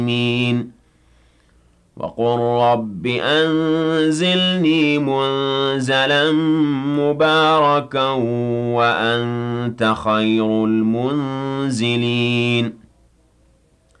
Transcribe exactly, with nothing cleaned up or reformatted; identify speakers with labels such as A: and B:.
A: مين وقل رب أنزلني منزلا مباركا وأنت خير المنزلين